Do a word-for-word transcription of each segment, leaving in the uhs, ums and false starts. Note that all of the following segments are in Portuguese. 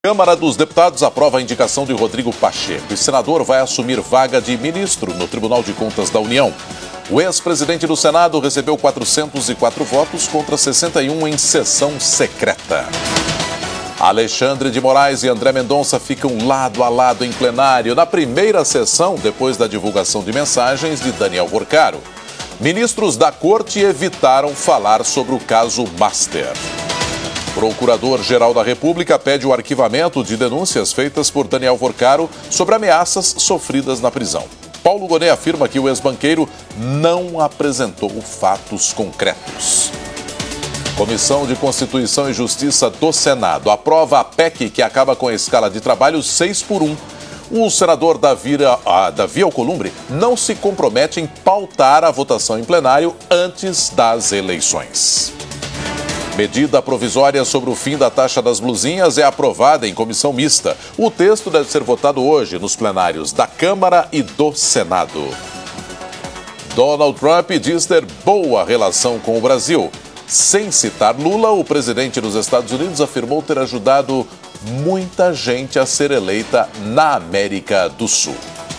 Câmara dos Deputados aprova a indicação de Rodrigo Pacheco. O senador vai assumir vaga de ministro no Tribunal de Contas da União. O ex-presidente do Senado recebeu quatrocentos e quatro votos contra sessenta e um em sessão secreta. Alexandre de Moraes e André Mendonça ficam lado a lado em plenário na primeira sessão depois da divulgação de mensagens de Daniel Vorcaro. Ministros da Corte evitaram falar sobre o caso Master. Procurador-Geral da República pede o arquivamento de denúncias feitas por Daniel Vorcaro sobre ameaças sofridas na prisão. Paulo Gonet afirma que o ex-banqueiro não apresentou fatos concretos. Comissão de Constituição e Justiça do Senado aprova a P E C que acaba com a escala de trabalho seis por um. O senador Davi, Davi Alcolumbre não se compromete em pautar a votação em plenário antes das eleições. Medida provisória sobre o fim da taxa das blusinhas é aprovada em comissão mista. O texto deve ser votado hoje nos plenários da Câmara e do Senado. Donald Trump diz ter boa relação com o Brasil. Sem citar Lula, o presidente dos Estados Unidos afirmou ter ajudado muita gente a ser eleita na América do Sul.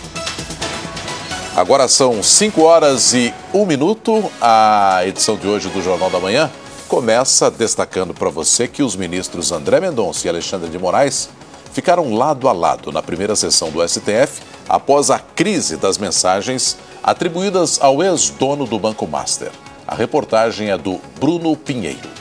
Agora são cinco horas e um minuto. A edição de hoje do Jornal da Manhã começa destacando para você que os ministros André Mendonça e Alexandre de Moraes ficaram lado a lado na primeira sessão do S T F após a crise das mensagens atribuídas ao ex-dono do Banco Master. A reportagem é do Bruno Pinheiro.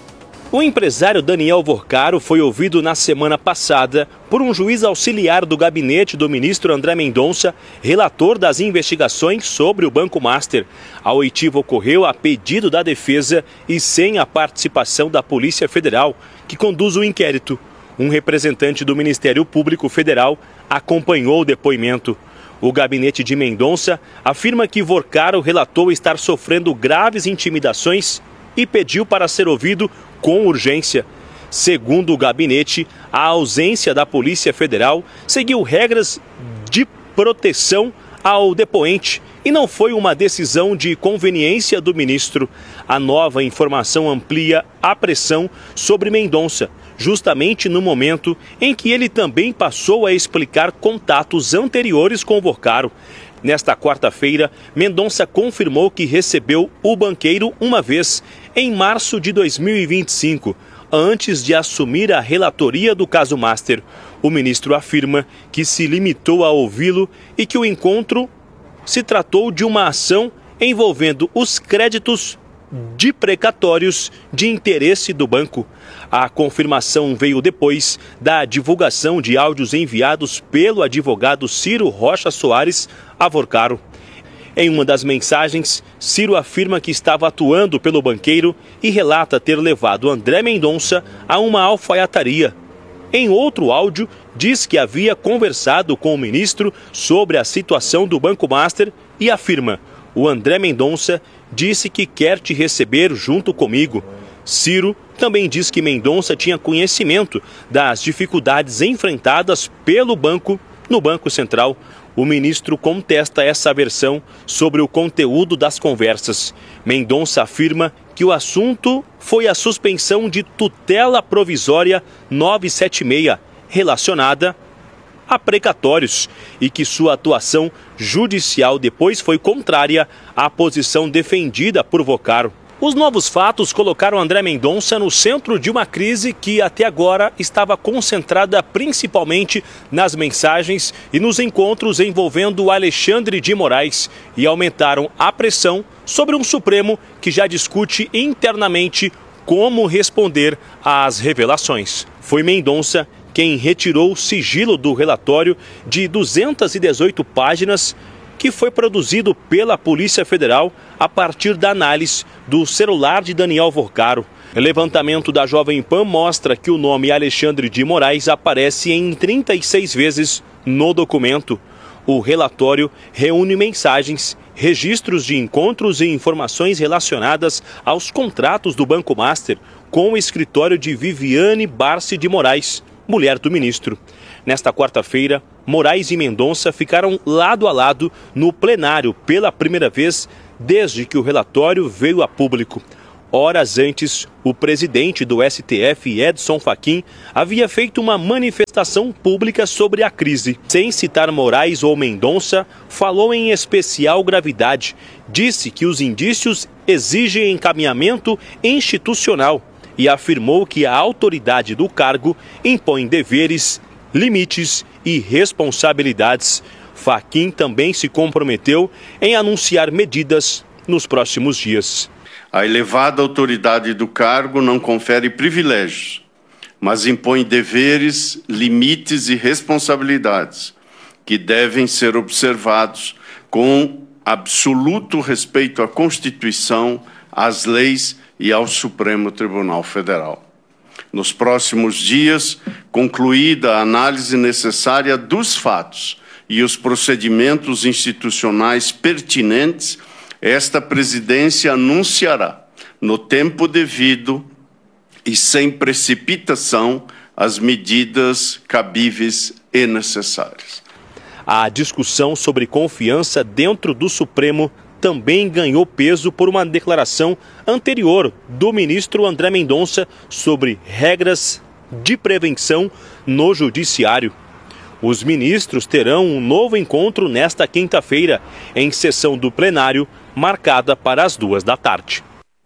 O empresário Daniel Vorcaro foi ouvido na semana passada por um juiz auxiliar do gabinete do ministro André Mendonça, relator das investigações sobre o Banco Master. A oitiva ocorreu a pedido da defesa e sem a participação da Polícia Federal, que conduz o inquérito. Um representante do Ministério Público Federal acompanhou o depoimento. O gabinete de Mendonça afirma que Vorcaro relatou estar sofrendo graves intimidações e pediu para ser ouvido com urgência. Segundo o gabinete, a ausência da Polícia Federal seguiu regras de proteção ao depoente e não foi uma decisão de conveniência do ministro. A nova informação amplia a pressão sobre Mendonça, justamente no momento em que ele também passou a explicar contatos anteriores com Vorcaro. Nesta quarta-feira, Mendonça confirmou que recebeu o banqueiro uma vez, em março de dois mil e vinte e cinco, antes de assumir a relatoria do caso Master. O ministro afirma que se limitou a ouvi-lo e que o encontro se tratou de uma ação envolvendo os créditos de precatórios de interesse do banco. A confirmação veio depois da divulgação de áudios enviados pelo advogado Ciro Rocha Soares a Vorcaro. Em uma das mensagens, Ciro afirma que estava atuando pelo banqueiro e relata ter levado André Mendonça a uma alfaiataria. Em outro áudio, diz que havia conversado com o ministro sobre a situação do Banco Master e afirma: o André Mendonça disse que quer te receber junto comigo. Ciro também diz que Mendonça tinha conhecimento das dificuldades enfrentadas pelo banco no Banco Central. O ministro contesta essa versão sobre o conteúdo das conversas. Mendonça afirma que o assunto foi a suspensão de tutela provisória novecentos e setenta e seis, relacionada a precatórios, e que sua atuação judicial depois foi contrária à posição defendida por Vorcaro. Os novos fatos colocaram André Mendonça no centro de uma crise que até agora estava concentrada principalmente nas mensagens e nos encontros envolvendo Alexandre de Moraes e aumentaram a pressão sobre um Supremo que já discute internamente como responder às revelações. Foi Mendonça quem retirou o sigilo do relatório de duzentas e dezoito páginas que foi produzido pela Polícia Federal a partir da análise do celular de Daniel Vorcaro. O levantamento da Jovem Pan mostra que o nome Alexandre de Moraes aparece em trinta e seis vezes no documento. O relatório reúne mensagens, registros de encontros e informações relacionadas aos contratos do Banco Master com o escritório de Viviane Barsi de Moraes, mulher do ministro. Nesta quarta-feira, Moraes e Mendonça ficaram lado a lado no plenário pela primeira vez desde que o relatório veio a público. Horas antes, o presidente do S T F, Edson Fachin, havia feito uma manifestação pública sobre a crise. Sem citar Moraes ou Mendonça, falou em especial gravidade. Disse que os indícios exigem encaminhamento institucional e afirmou que a autoridade do cargo impõe deveres, limites e responsabilidades. Fachin também se comprometeu em anunciar medidas nos próximos dias. A elevada autoridade do cargo não confere privilégios, mas impõe deveres, limites e responsabilidades que devem ser observados com absoluto respeito à Constituição, às leis e ao Supremo Tribunal Federal. Nos próximos dias, concluída a análise necessária dos fatos e os procedimentos institucionais pertinentes, esta presidência anunciará, no tempo devido e sem precipitação, as medidas cabíveis e necessárias. A discussão sobre confiança dentro do Supremo também ganhou peso por uma declaração anterior do ministro André Mendonça sobre regras de prevenção no judiciário. Os ministros terão um novo encontro nesta quinta-feira, em sessão do plenário, marcada para as duas da tarde.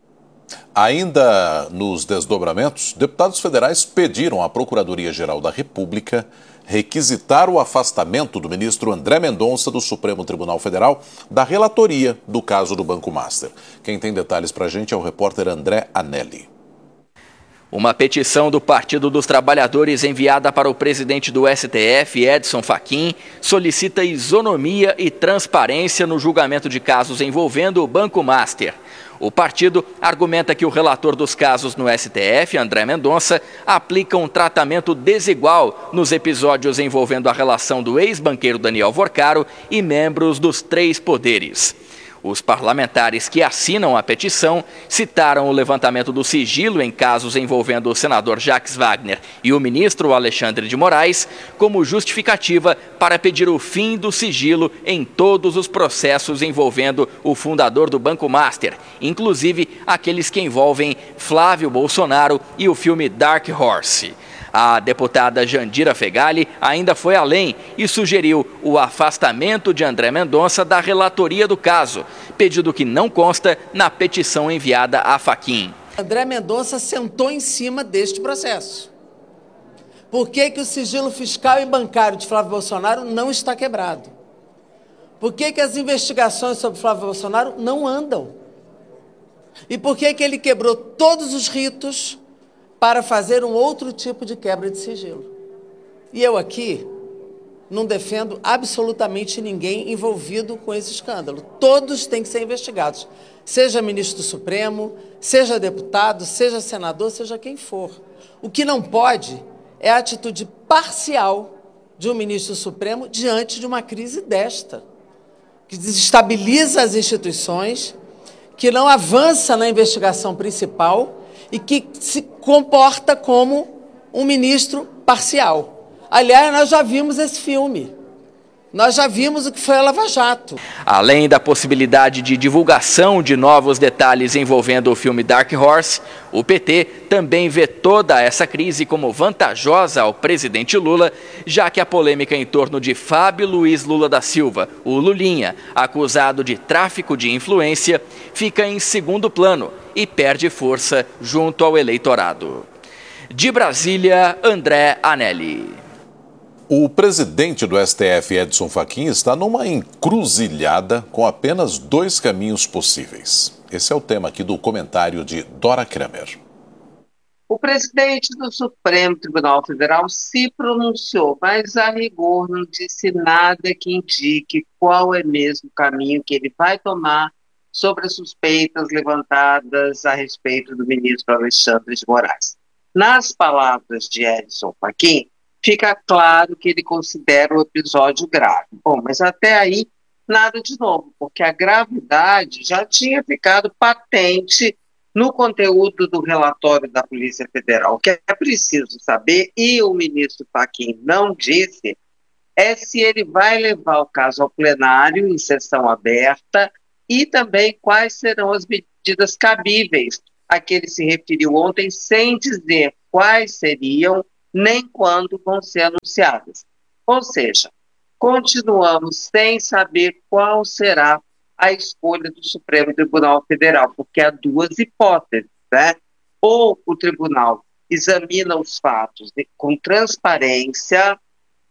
Ainda nos desdobramentos, deputados federais pediram à Procuradoria-Geral da República requisitar o afastamento do ministro André Mendonça do Supremo Tribunal Federal da relatoria do caso do Banco Master. Quem tem detalhes para a gente é o repórter André Anelli. Uma petição do Partido dos Trabalhadores enviada para o presidente do S T F, Edson Fachin, solicita isonomia e transparência no julgamento de casos envolvendo o Banco Master. O partido argumenta que o relator dos casos no S T F, André Mendonça, aplica um tratamento desigual nos episódios envolvendo a relação do ex-banqueiro Daniel Vorcaro e membros dos três poderes. Os parlamentares que assinam a petição citaram o levantamento do sigilo em casos envolvendo o senador Jacques Wagner e o ministro Alexandre de Moraes como justificativa para pedir o fim do sigilo em todos os processos envolvendo o fundador do Banco Master, inclusive aqueles que envolvem Flávio Bolsonaro e o filme Dark Horse. A deputada Jandira Fegali ainda foi além e sugeriu o afastamento de André Mendonça da relatoria do caso, pedido que não consta na petição enviada a Fachin. André Mendonça sentou em cima deste processo. Por que que o sigilo fiscal e bancário de Flávio Bolsonaro não está quebrado? Por que que as investigações sobre Flávio Bolsonaro não andam? E por que que ele quebrou todos os ritos para fazer um outro tipo de quebra de sigilo? E eu aqui não defendo absolutamente ninguém envolvido com esse escândalo. Todos têm que ser investigados, seja ministro do Supremo, seja deputado, seja senador, seja quem for. O que não pode é a atitude parcial de um ministro do Supremo diante de uma crise desta, que desestabiliza as instituições, que não avança na investigação principal e que se comporta como um ministro parcial. Aliás, nós já vimos esse filme. Nós já vimos o que foi a Lava Jato. Além da possibilidade de divulgação de novos detalhes envolvendo o filme Dark Horse, o P T também vê toda essa crise como vantajosa ao presidente Lula, já que a polêmica em torno de Fábio Luiz Lula da Silva, o Lulinha, acusado de tráfico de influência, fica em segundo plano e perde força junto ao eleitorado. De Brasília, André Anelli. O presidente do S T F, Edson Fachin, está numa encruzilhada com apenas dois caminhos possíveis. Esse é o tema aqui do comentário de Dora Kramer. O presidente do Supremo Tribunal Federal se pronunciou, mas a rigor não disse nada que indique qual é mesmo o caminho que ele vai tomar sobre as suspeitas levantadas a respeito do ministro Alexandre de Moraes. Nas palavras de Edson Fachin, fica claro que ele considera o episódio grave. Bom, mas até aí, nada de novo, porque a gravidade já tinha ficado patente no conteúdo do relatório da Polícia Federal. O que é preciso saber, e o ministro Fachin não disse, é se ele vai levar o caso ao plenário em sessão aberta e também quais serão as medidas cabíveis a que ele se referiu ontem, sem dizer quais seriam nem quando vão ser anunciadas. Ou seja, continuamos sem saber qual será a escolha do Supremo Tribunal Federal, porque há duas hipóteses, né? Ou o tribunal examina os fatos de, com transparência,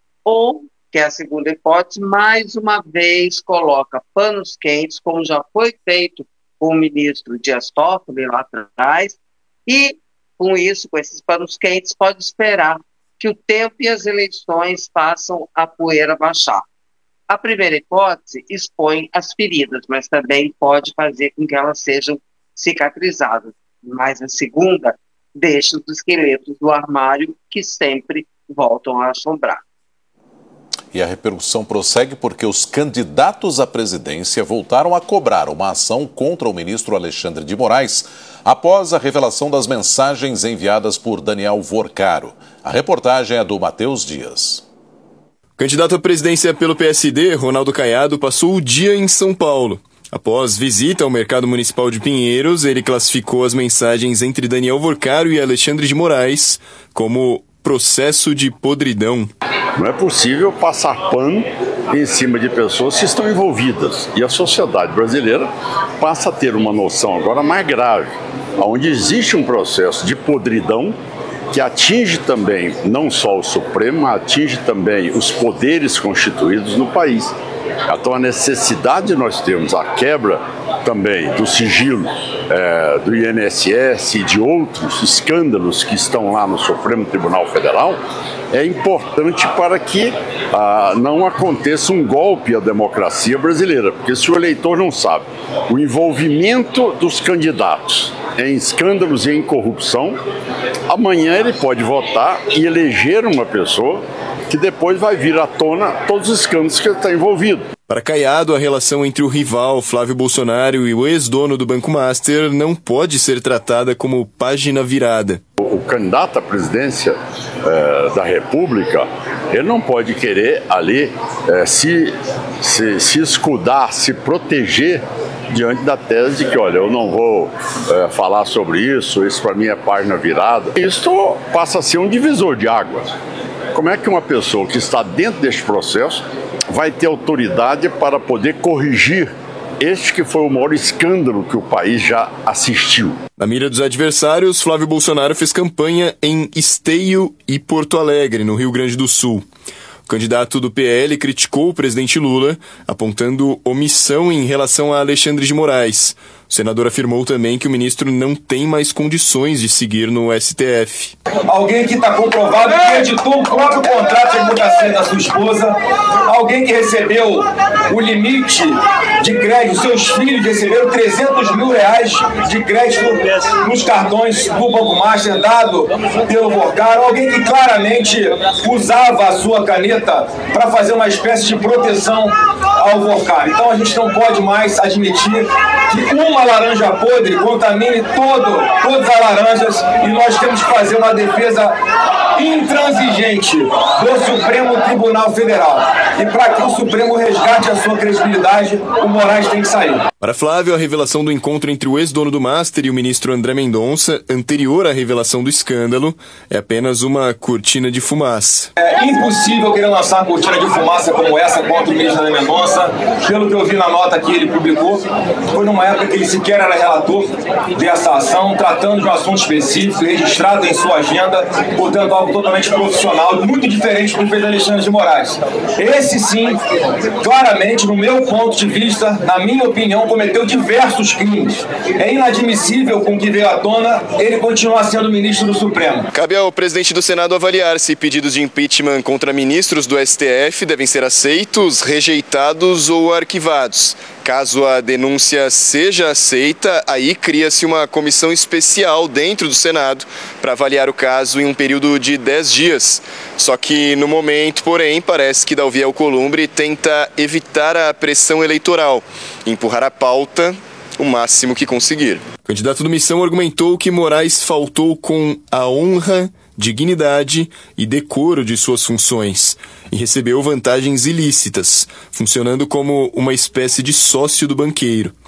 ou, que é a segunda hipótese, mais uma vez coloca panos quentes, como já foi feito com o ministro Dias Toffoli lá atrás, e com isso, com esses panos quentes, pode esperar que o tempo e as eleições façam a poeira baixar. A primeira hipótese expõe as feridas, mas também pode fazer com que elas sejam cicatrizadas. Mas a segunda deixa os esqueletos do armário que sempre voltam a assombrar. E a repercussão prossegue porque os candidatos à presidência voltaram a cobrar uma ação contra o ministro Alexandre de Moraes após a revelação das mensagens enviadas por Daniel Vorcaro. A reportagem é do Matheus Dias. Candidato à presidência pelo P S D, Ronaldo Caiado, passou o dia em São Paulo. Após visita ao mercado municipal de Pinheiros, ele classificou as mensagens entre Daniel Vorcaro e Alexandre de Moraes como processo de podridão. Não é possível passar pano em cima de pessoas que estão envolvidas. E a sociedade brasileira passa a ter uma noção agora mais grave, onde existe um processo de podridão que atinge também não só o Supremo, mas atinge também os poderes constituídos no país. Então a necessidade de nós termos a quebra também do sigilo é, do I N S S e de outros escândalos que estão lá no Supremo Tribunal Federal é importante para que ah, não aconteça um golpe à democracia brasileira, porque se o eleitor não sabe o envolvimento dos candidatos em escândalos e em corrupção, amanhã ele pode votar e eleger uma pessoa que depois vai vir à tona todos os escândalos que ele está envolvido. Para Caiado, a relação entre o rival Flávio Bolsonaro e o ex-dono do Banco Master não pode ser tratada como página virada. O, o candidato à presidência eh, da República, ele não pode querer ali eh, se, se, se escudar, se proteger diante da tese de que, olha, eu não vou é, falar sobre isso, isso para mim é página virada. Isso passa a ser um divisor de águas. Como é que uma pessoa que está dentro deste processo vai ter autoridade para poder corrigir este que foi o maior escândalo que o país já assistiu? Na mira dos adversários, Flávio Bolsonaro fez campanha em Esteio e Porto Alegre, no Rio Grande do Sul. O candidato do P L criticou o presidente Lula, apontando omissão em relação a Alexandre de Moraes. O senador afirmou também que o ministro não tem mais condições de seguir no S T F. Alguém que está comprovado que editou o próprio contrato de advocacia da sua esposa, alguém que recebeu o limite de crédito, seus filhos receberam trezentos mil reais de crédito nos cartões do Banco Master dado pelo Vorcaro, alguém que claramente usava a sua caneta para fazer uma espécie de proteção ao Vorcaro. Então a gente não pode mais admitir que uma laranja podre contamine todo, todas as laranjas, e nós temos que fazer uma defesa intransigente do Supremo Tribunal Federal. E para que o Supremo resgate a sua credibilidade, o Moraes tem que sair. Para Flávio, a revelação do encontro entre o ex-dono do Master e o ministro André Mendonça, anterior à revelação do escândalo, é apenas uma cortina de fumaça. É impossível querer lançar uma cortina de fumaça como essa contra o ministro André Mendonça. Pelo que eu vi na nota que ele publicou, foi numa época que ele sequer era relator dessa ação, tratando de um assunto específico, registrado em sua agenda, portanto algo totalmente profissional, muito diferente do que fez Alexandre de Moraes. Esse sim, claramente, no meu ponto de vista, na minha opinião, cometeu diversos crimes. É inadmissível com que veio à tona ele continuar sendo ministro do Supremo. Cabe ao presidente do Senado avaliar se pedidos de impeachment contra ministros do S T F devem ser aceitos, rejeitados ou arquivados. Caso a denúncia seja aceita, aí cria-se uma comissão especial dentro do Senado para avaliar o caso em um período de dez dias. Só que, no momento, porém, parece que Davi Alcolumbre tenta evitar a pressão eleitoral, empurrar a pauta o máximo que conseguir. O candidato do Missão argumentou que Moraes faltou com a honra, dignidade e decoro de suas funções e recebeu vantagens ilícitas, funcionando como uma espécie de sócio do banqueiro.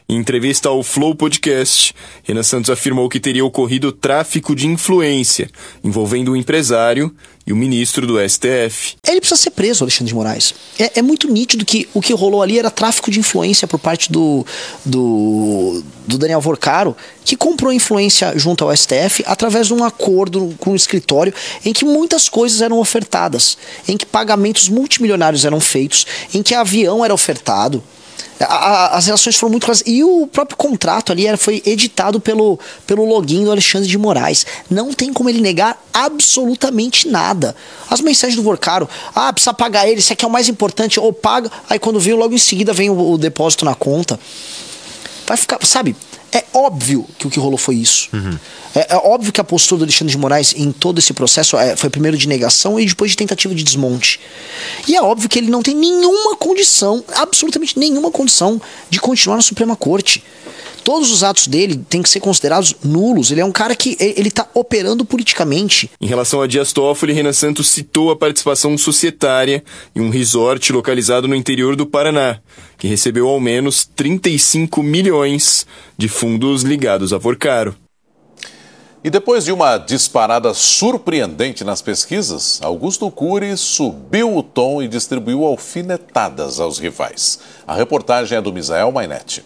Em entrevista ao Flow Podcast, Renan Santos afirmou que teria ocorrido tráfico de influência envolvendo o empresário e o ministro do S T F. Ele precisa ser preso, Alexandre de Moraes. É, é muito nítido que o que rolou ali era tráfico de influência por parte do, do, do Daniel Vorcaro, que comprou influência junto ao S T F através de um acordo com o escritório em que muitas coisas eram ofertadas, em que pagamentos multimilionários eram feitos, em que avião era ofertado. As relações foram muito claras. E o próprio contrato ali era, foi editado pelo, pelo login do Alexandre de Moraes. Não tem como ele negar absolutamente nada. As mensagens do Vorcaro, ah, precisa pagar ele, isso aqui é o mais importante, ou paga. Aí quando viu, logo em seguida vem o, o depósito na conta. Vai ficar, sabe? É óbvio que o que rolou foi isso. Uhum. É, é óbvio que a postura do Alexandre de Moraes em todo esse processo é, foi primeiro de negação e depois de tentativa de desmonte. E é óbvio que ele não tem nenhuma condição, absolutamente nenhuma condição, de continuar na Suprema Corte. Todos os atos dele têm que ser considerados nulos. Ele é um cara que ele está operando politicamente. Em relação a Dias Toffoli, Renan Santos citou a participação societária em um resort localizado no interior do Paraná, que recebeu ao menos trinta e cinco milhões de fundos ligados a Vorcaro. E depois de uma disparada surpreendente nas pesquisas, Augusto Cury subiu o tom e distribuiu alfinetadas aos rivais. A reportagem é do Misael Mainetti.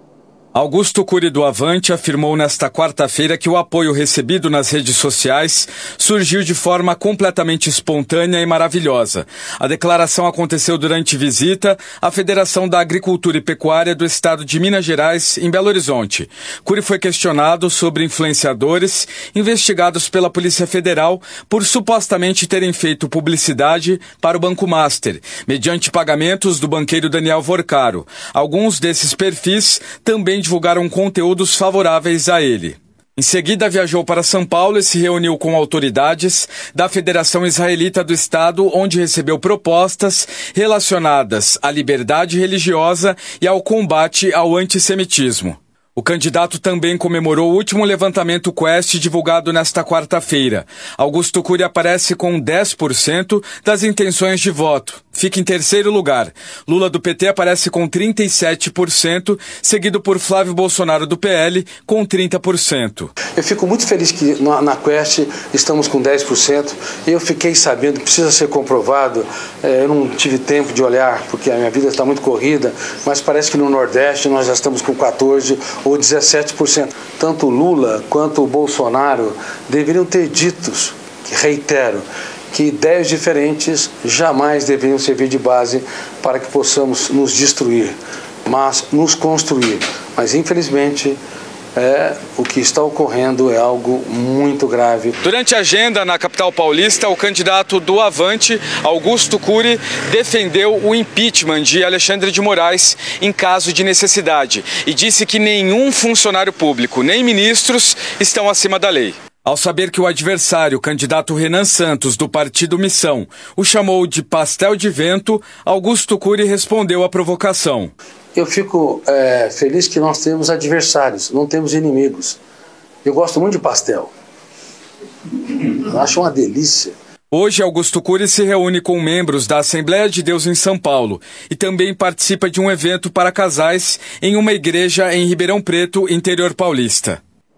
Augusto Cury do Avante afirmou nesta quarta-feira que o apoio recebido nas redes sociais surgiu de forma completamente espontânea e maravilhosa. A declaração aconteceu durante visita à Federação da Agricultura e Pecuária do Estado de Minas Gerais, em Belo Horizonte. Cury foi questionado sobre influenciadores investigados pela Polícia Federal por supostamente terem feito publicidade para o Banco Master, mediante pagamentos do banqueiro Daniel Vorcaro. Alguns desses perfis também divulgaram conteúdos favoráveis a ele. Em seguida, viajou para São Paulo e se reuniu com autoridades da Federação Israelita do Estado, onde recebeu propostas relacionadas à liberdade religiosa e ao combate ao antissemitismo. O candidato também comemorou o último levantamento Quest divulgado nesta quarta-feira. Augusto Cury aparece com dez por cento das intenções de voto. Fica em terceiro lugar. Lula do P T aparece com trinta e sete por cento, seguido por Flávio Bolsonaro do P L com trinta por cento. Eu fico muito feliz que na, na Quest estamos com dez por cento. Eu fiquei sabendo, precisa ser comprovado, é, eu não tive tempo de olhar porque a minha vida está muito corrida, mas parece que no Nordeste nós já estamos com quatorze por cento ou dezessete por cento. Tanto o Lula quanto o Bolsonaro deveriam ter ditos, que reitero, que ideias diferentes jamais deveriam servir de base para que possamos nos destruir, mas nos construir. Mas, infelizmente, é, o que está ocorrendo é algo muito grave. Durante a agenda na capital paulista, o candidato do Avante, Augusto Cury, defendeu o impeachment de Alexandre de Moraes em caso de necessidade e disse que nenhum funcionário público, nem ministros, estão acima da lei. Ao saber que o adversário, o candidato Renan Santos, do Partido Missão, o chamou de pastel de vento, Augusto Cury respondeu à provocação. Eu fico é, feliz que nós temos adversários, não temos inimigos. Eu gosto muito de pastel. Eu acho uma delícia. Hoje, Augusto Cury se reúne com membros da Assembleia de Deus em São Paulo e também participa de um evento para casais em uma igreja em Ribeirão Preto, interior paulista.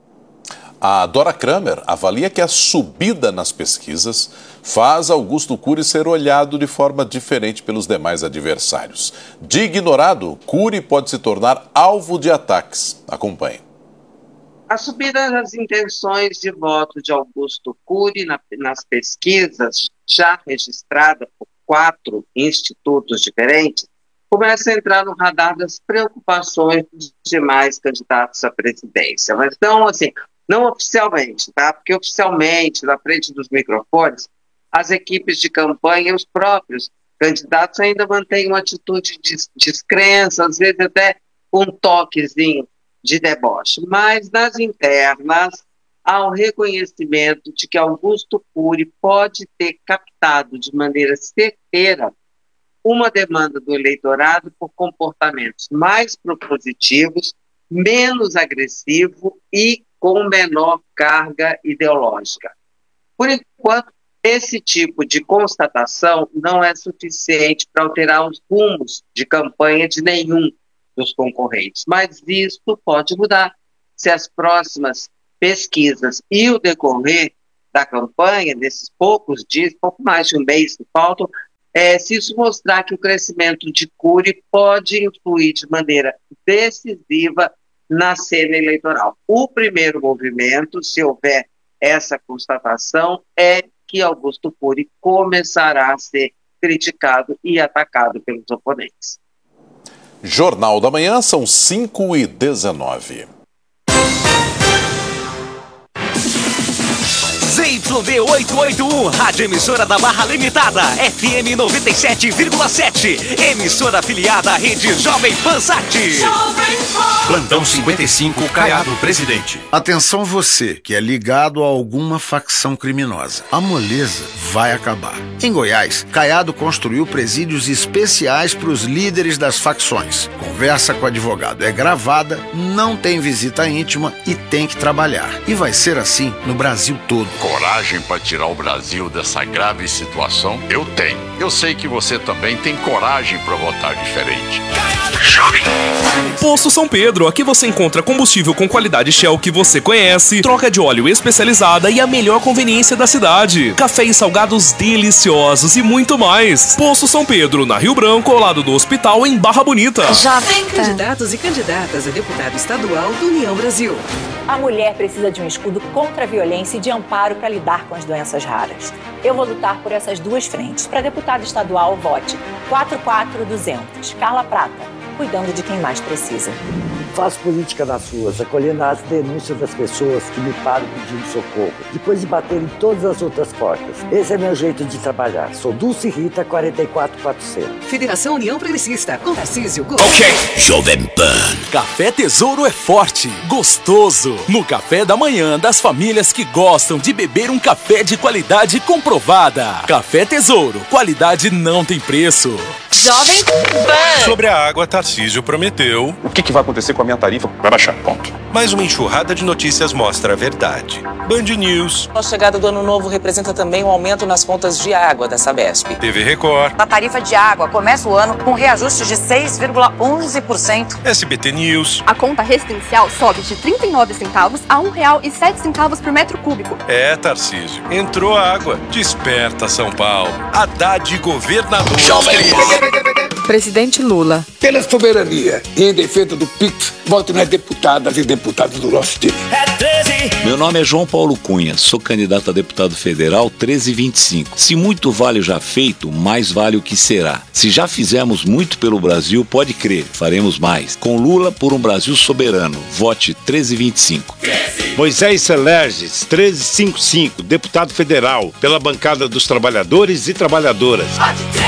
A Dora Kramer avalia que a subida nas pesquisas faz Augusto Cury ser olhado de forma diferente pelos demais adversários. De ignorado, Cury pode se tornar alvo de ataques. Acompanhe. A subida das intenções de voto de Augusto Cury na, nas pesquisas, já registrada por quatro institutos diferentes, começa a entrar no radar das preocupações dos demais candidatos à presidência. Mas então, assim, não oficialmente, tá? Porque oficialmente, na frente dos microfones, as equipes de campanha e os próprios candidatos ainda mantêm uma atitude de descrença, às vezes até um toquezinho de deboche. Mas nas internas, há o reconhecimento de que Augusto Cury pode ter captado de maneira certeira uma demanda do eleitorado por comportamentos mais propositivos, menos agressivo e com menor carga ideológica. Por enquanto, esse tipo de constatação não é suficiente para alterar os rumos de campanha de nenhum dos concorrentes. Mas isso pode mudar se as próximas pesquisas e o decorrer da campanha, nesses poucos dias, pouco mais de um mês que faltam, é, se isso mostrar que o crescimento de Cury pode influir de maneira decisiva na cena eleitoral. O primeiro movimento, se houver essa constatação, é que Augusto Cury começará a ser criticado e atacado pelos oponentes. Jornal da Manhã, são cinco e dezenove. Z Y D oitocentos e oitenta e um, rádio emissora da Barra Limitada, F M noventa e sete vírgula sete, emissora afiliada à rede Jovem Pan Sat. Plantão cinquenta e cinco, Caiado, presidente. Atenção você que é ligado a alguma facção criminosa. A moleza vai acabar. Em Goiás, Caiado construiu presídios especiais para os líderes das facções. Conversa com o advogado é gravada, não tem visita íntima e tem que trabalhar. E vai ser assim no Brasil todo. Coragem para tirar o Brasil dessa grave situação? Eu tenho. Eu sei que você também tem coragem para votar diferente. Poço São Pedro, aqui você encontra combustível com qualidade Shell que você conhece, troca de óleo especializada e a melhor conveniência da cidade. Café e salgados deliciosos e muito mais. Poço São Pedro, na Rio Branco, ao lado do hospital, em Barra Bonita. Jovem Candidatos e candidatas a deputado estadual do União Brasil. A mulher precisa de um escudo contra a violência e de amparo para lidar com as doenças raras. Eu vou lutar por essas duas frentes. Para deputado estadual, vote quatro quatro duzentos. Carla Prata, cuidando de quem mais precisa. Faço política nas ruas, acolhendo as denúncias das pessoas que me param pedindo socorro, depois de bater em todas as outras portas. Esse é meu jeito de trabalhar. Sou Dulce Rita, quarenta e quatro quatrocentos. Federação União Progressista, com Tarcísio Gomes. Ok. Jovem Pan. Café Tesouro é forte, gostoso. No café da manhã das famílias que gostam de beber um café de qualidade comprovada. Café Tesouro, qualidade não tem preço. Jovem Pan. Sobre a água, Tarcísio prometeu. O que, que vai acontecer com a minha tarifa? Vai baixar, ponto. Mais uma enxurrada de notícias mostra a verdade. Band News. A chegada do ano novo representa também um aumento nas contas de água da Sabesp. T V Record. A tarifa de água começa o ano com reajuste de seis vírgula onze por cento. S B T News. A conta residencial sobe de trinta e nove centavos a um real e sete centavos por metro cúbico. É, Tarcísio. Entrou água. Desperta, São Paulo. Haddad governador. Jovem. Presidente Lula. Pela soberania e em defesa do Pix, voto nas deputadas e deputados do nosso time. Meu nome é João Paulo Cunha, sou candidato a deputado federal treze vinte e cinco. Se muito vale o já feito, mais vale o que será. Se já fizemos muito pelo Brasil, pode crer, faremos mais. Com Lula por um Brasil soberano, vote treze vinte e cinco. Moisés Celerges, treze cinquenta e cinco, deputado federal, pela bancada dos trabalhadores e trabalhadoras.